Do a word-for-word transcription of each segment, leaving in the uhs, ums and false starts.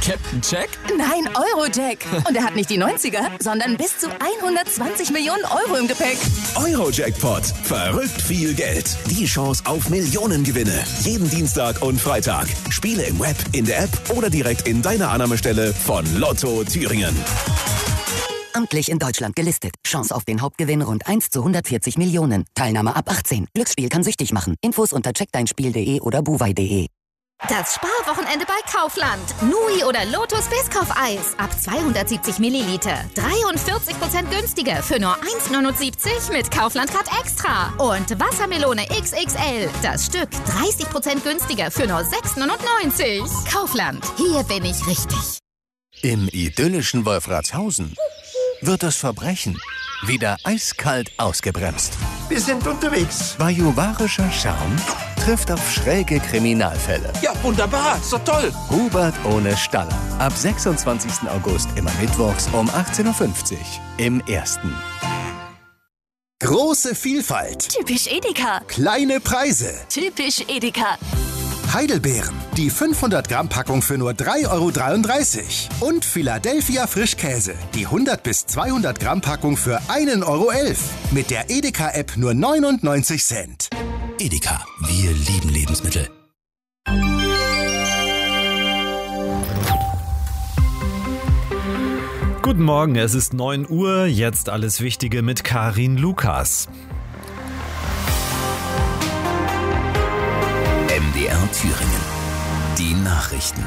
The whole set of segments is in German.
Captain Jack? Nein, Eurojack. Und er hat nicht die neunziger, sondern bis zu hundertzwanzig Millionen Euro im Gepäck. Eurojackpot. Verrückt viel Geld. Die Chance auf Millionengewinne. Jeden Dienstag und Freitag. Spiele im Web, in der App oder direkt in deiner Annahmestelle von Lotto Thüringen. Amtlich in Deutschland gelistet. Chance auf den Hauptgewinn rund eins zu hundertvierzig Millionen. Teilnahme ab achtzehn. Glücksspiel kann süchtig machen. Infos unter check dein spiel punkt de oder buwei punkt de. Das Sparwochenende bei Kaufland. Nui oder Lotus Biscoff-Eis ab zweihundertsiebzig Milliliter. dreiundvierzig Prozent günstiger für nur eins neunundsiebzig mit Kaufland Card Extra. Und Wassermelone X X L. Das Stück dreißig Prozent günstiger für nur sechs neunundneunzig. Kaufland. Hier bin ich richtig. Im idyllischen Wolfratshausen wird das Verbrechen wieder eiskalt ausgebremst. Wir sind unterwegs. Bajuwarischer Charme trifft auf schräge Kriminalfälle. Ja, wunderbar. So toll. Hubert ohne Staller. Ab sechsundzwanzigsten August immer mittwochs um achtzehn Uhr fünfzig im Ersten. Große Vielfalt. Typisch Edeka. Kleine Preise. Typisch Edeka. Heidelbeeren. Die fünfhundert Gramm Packung für nur drei Euro dreiunddreißig. Und Philadelphia Frischkäse. Die hundert bis zweihundert Gramm Packung für ein Euro elf. Mit der Edeka-App nur neunundneunzig Cent. Edeka. Wir lieben Lebensmittel. Guten Morgen, es ist neun Uhr. Jetzt alles Wichtige mit Karin Lukas. M D R Thüringen. Die Nachrichten.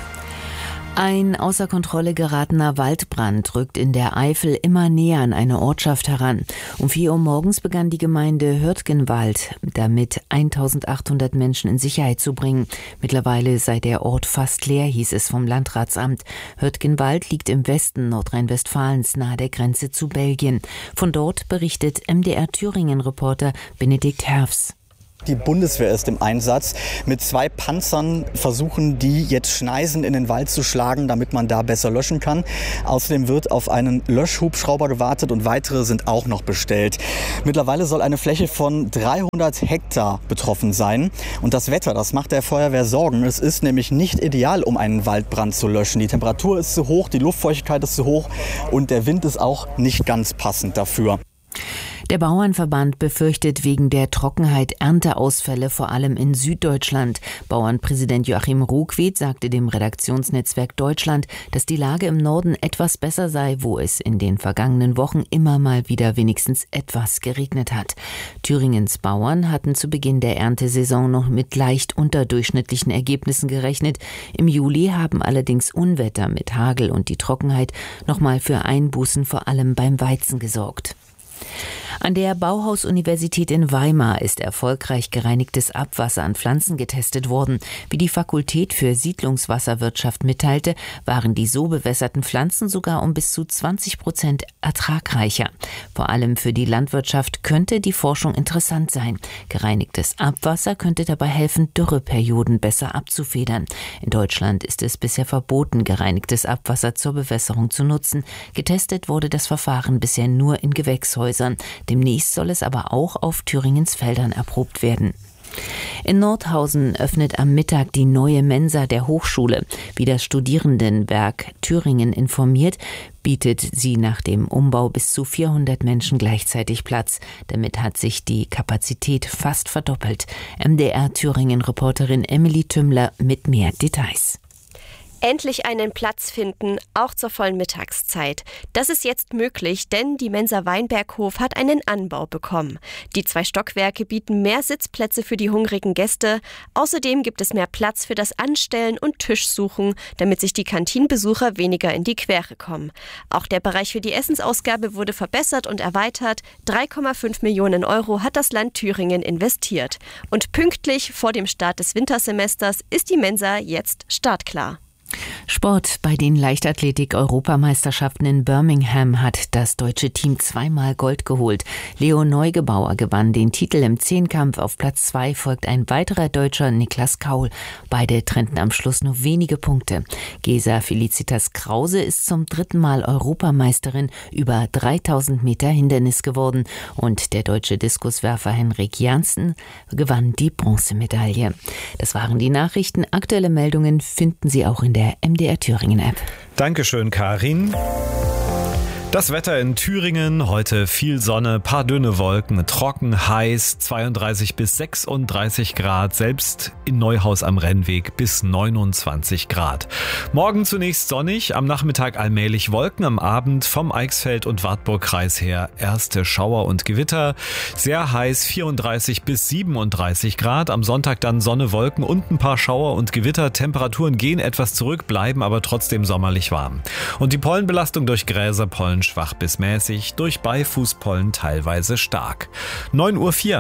Ein außer Kontrolle geratener Waldbrand rückt in der Eifel immer näher an eine Ortschaft heran. Um vier Uhr morgens begann die Gemeinde Hürtgenwald damit eintausendachthundert Menschen in Sicherheit zu bringen. Mittlerweile sei der Ort fast leer, hieß es vom Landratsamt. Hürtgenwald liegt im Westen Nordrhein-Westfalens nahe der Grenze zu Belgien. Von dort berichtet M D R Thüringen-Reporter Benedikt Herfs. Die Bundeswehr ist im Einsatz. Mit zwei Panzern versuchen die jetzt Schneisen in den Wald zu schlagen, damit man da besser löschen kann. Außerdem wird auf einen Löschhubschrauber gewartet und weitere sind auch noch bestellt. Mittlerweile soll eine Fläche von dreihundert Hektar betroffen sein. Und das Wetter, das macht der Feuerwehr Sorgen. Es ist nämlich nicht ideal, um einen Waldbrand zu löschen. Die Temperatur ist zu hoch, die Luftfeuchtigkeit ist zu hoch und der Wind ist auch nicht ganz passend dafür. Der Bauernverband befürchtet wegen der Trockenheit Ernteausfälle, vor allem in Süddeutschland. Bauernpräsident Joachim Ruckwied sagte dem Redaktionsnetzwerk Deutschland, dass die Lage im Norden etwas besser sei, wo es in den vergangenen Wochen immer mal wieder wenigstens etwas geregnet hat. Thüringens Bauern hatten zu Beginn der Erntesaison noch mit leicht unterdurchschnittlichen Ergebnissen gerechnet. Im Juli haben allerdings Unwetter mit Hagel und die Trockenheit nochmal für Einbußen vor allem beim Weizen gesorgt. An der Bauhaus-Universität in Weimar ist erfolgreich gereinigtes Abwasser an Pflanzen getestet worden. Wie die Fakultät für Siedlungswasserwirtschaft mitteilte, waren die so bewässerten Pflanzen sogar um bis zu zwanzig Prozent ertragreicher. Vor allem für die Landwirtschaft könnte die Forschung interessant sein. Gereinigtes Abwasser könnte dabei helfen, Dürreperioden besser abzufedern. In Deutschland ist es bisher verboten, gereinigtes Abwasser zur Bewässerung zu nutzen. Getestet wurde das Verfahren bisher nur in Gewächshäusern. Demnächst soll es aber auch auf Thüringens Feldern erprobt werden. In Nordhausen öffnet am Mittag die neue Mensa der Hochschule. Wie das Studierendenwerk Thüringen informiert, bietet sie nach dem Umbau bis zu vierhundert Menschen gleichzeitig Platz. Damit hat sich die Kapazität fast verdoppelt. M D R Thüringen-Reporterin Emily Tümmler mit mehr Details. Endlich einen Platz finden, auch zur vollen Mittagszeit. Das ist jetzt möglich, denn die Mensa Weinberghof hat einen Anbau bekommen. Die zwei Stockwerke bieten mehr Sitzplätze für die hungrigen Gäste. Außerdem gibt es mehr Platz für das Anstellen und Tischsuchen, damit sich die Kantinenbesucher weniger in die Quere kommen. Auch der Bereich für die Essensausgabe wurde verbessert und erweitert. drei Komma fünf Millionen Euro hat das Land Thüringen investiert. Und pünktlich vor dem Start des Wintersemesters ist die Mensa jetzt startklar. Sport. Bei den Leichtathletik-Europameisterschaften in Birmingham hat das deutsche Team zweimal Gold geholt. Leo Neugebauer gewann den Titel im Zehnkampf. Auf Platz zwei folgt ein weiterer Deutscher, Niklas Kaul. Beide trennten am Schluss nur wenige Punkte. Gesa Felicitas Krause ist zum dritten Mal Europameisterin über dreitausend Meter Hindernis geworden. Und der deutsche Diskuswerfer Henrik Janssen gewann die Bronzemedaille. Das waren die Nachrichten. Aktuelle Meldungen finden Sie auch in der M M D R Thüringen App. Dankeschön, Karin. Das Wetter in Thüringen, heute viel Sonne, paar dünne Wolken, trocken, heiß, zweiunddreißig bis sechsunddreißig Grad, selbst in Neuhaus am Rennweg bis neunundzwanzig Grad. Morgen zunächst sonnig, am Nachmittag allmählich Wolken, am Abend vom Eichsfeld- und Wartburgkreis her erste Schauer und Gewitter. Sehr heiß, vierunddreißig bis siebenunddreißig Grad, am Sonntag dann Sonne, Wolken und ein paar Schauer und Gewitter. Temperaturen gehen etwas zurück, bleiben aber trotzdem sommerlich warm. Und die Pollenbelastung durch Gräser, Pollen schwach bis mäßig, durch Beifußpollen teilweise stark. neun Uhr vier.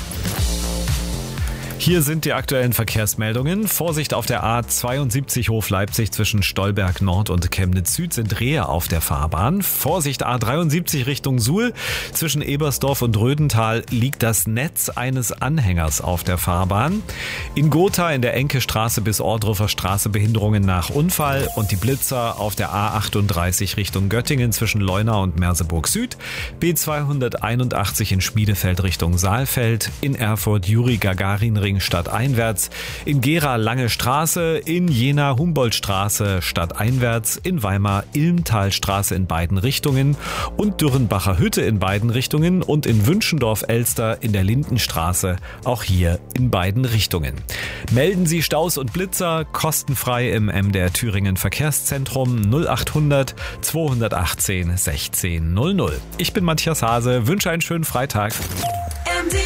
Hier sind die aktuellen Verkehrsmeldungen. Vorsicht auf der A zweiundsiebzig Hof Leipzig zwischen Stolberg Nord und Chemnitz Süd sind Rehe auf der Fahrbahn. Vorsicht A dreiundsiebzig Richtung Suhl. Zwischen Ebersdorf und Rödental liegt das Netz eines Anhängers auf der Fahrbahn. In Gotha in der Enke-Straße bis Ohrdruffer Straße Behinderungen nach Unfall und die Blitzer auf der A achtunddreißig Richtung Göttingen zwischen Leuna und Merseburg Süd. B zweihunderteinundachtzig in Schmiedefeld Richtung Saalfeld. In Erfurt Juri-Gagarin-Ring stadteinwärts, in Gera Lange Straße, in Jena Humboldtstraße stadteinwärts, in Weimar Ilmtalstraße in beiden Richtungen und Dürrenbacher Hütte in beiden Richtungen und in Wünschendorf-Elster in der Lindenstraße, auch hier in beiden Richtungen. Melden Sie Staus und Blitzer kostenfrei im M D R Thüringen Verkehrszentrum null achthundert zweihundertachtzehn sechzehn null null. Ich bin Matthias Hase, wünsche einen schönen Freitag. M D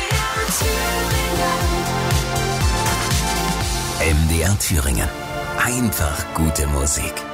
R Thüringen. Einfach gute Musik.